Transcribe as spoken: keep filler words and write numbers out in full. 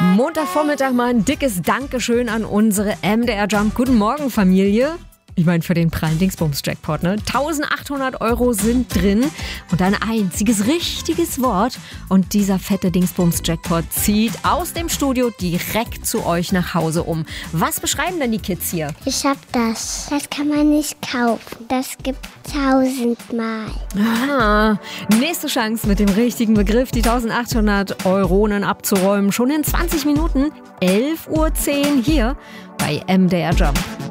Montagvormittag mal ein dickes Dankeschön an unsere M D R Jump. Guten Morgen, Familie. Ich meine, für den prallen Dingsbums-Jackpot, ne? eintausendachthundert Euro sind drin und ein einziges richtiges Wort. Und dieser fette Dingsbums-Jackpot zieht aus dem Studio direkt zu euch nach Hause um. Was beschreiben denn die Kids hier? Ich hab das. Das kann man nicht kaufen. Das gibt tausendmal. Ah, nächste Chance mit dem richtigen Begriff, die eintausendachthundert Euronen abzuräumen. Schon in zwanzig Minuten, elf Uhr zehn hier bei M D R Jump.